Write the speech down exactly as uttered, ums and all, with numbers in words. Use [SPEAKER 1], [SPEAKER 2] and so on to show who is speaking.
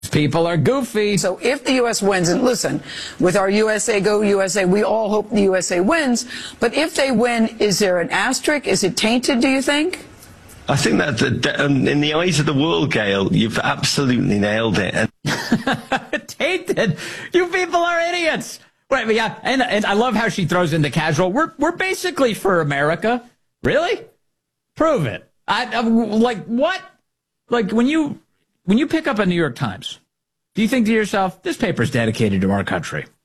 [SPEAKER 1] People are goofy.
[SPEAKER 2] So if the U S wins, and listen, with our U S A, go U S A, we all hope the U S A wins. But if they win, is there an asterisk? Is it tainted, do you think?
[SPEAKER 3] I think that the, um, in the eyes of the world, Gail, you've absolutely nailed it. And
[SPEAKER 1] tainted? You people are idiots. Right, but yeah, and, and I love how she throws in the casual. We're we're basically for America. Really? Prove it. I, I like what? Like when you when you pick up a New York Times, do you think to yourself, this paper's dedicated to our country?